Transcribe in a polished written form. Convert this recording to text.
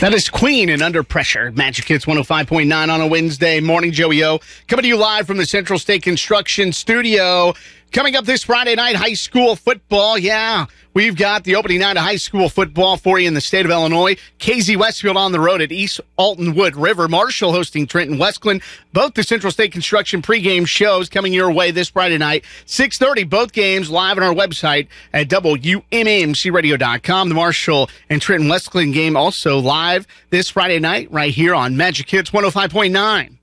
That is Queen and Under Pressure. Magic Hits 105.9 on a Wednesday morning. Joey O coming to you live from the Central State Construction Studio. Coming up this Friday night, high school football. Yeah, we've got the opening night of high school football for you in the state of Illinois. KZ Westfield on the road at East Altonwood River. Marshall hosting Trenton Westcliffe. Both the Central State Construction pregame shows coming your way this Friday night. 6:30, both games live on our website at WMMCradio.com. The Marshall and Trenton Westcliffe game also live this Friday night right here on Magic Hits 105.9.